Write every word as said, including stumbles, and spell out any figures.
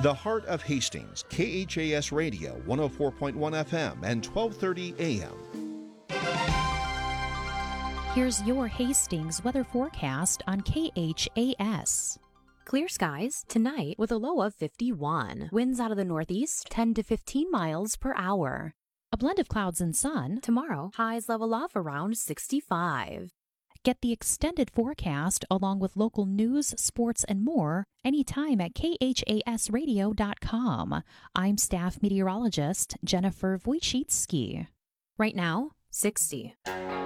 The Heart of Hastings, K H A S Radio, one oh four point one F M and twelve thirty A M. Here's your Hastings weather forecast on K H A S. Clear skies tonight with a low of fifty-one. Winds out of the northeast, ten to fifteen miles per hour. A blend of clouds and sun. Tomorrow, highs level off around sixty-five. Get the extended forecast along with local news, sports, and more anytime at K H A S radio dot com. I'm staff meteorologist Jennifer Wojcicki. Right now, sixty.